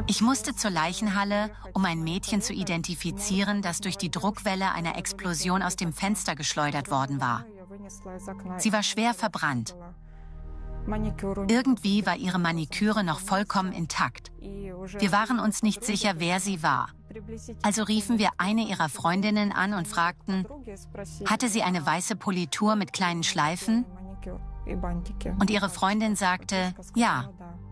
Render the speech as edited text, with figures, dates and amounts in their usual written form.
Ich musste zur Leichenhalle, um ein Mädchen zu identifizieren, das durch die Druckwelle einer Explosion aus dem Fenster geschleudert worden war. Sie war schwer verbrannt. Irgendwie war ihre Maniküre noch vollkommen intakt. Wir waren uns nicht sicher, wer sie war. Also riefen wir eine ihrer Freundinnen an und fragten, hatte sie eine weiße Politur mit kleinen Schleifen? Und ihre Freundin sagte, ja.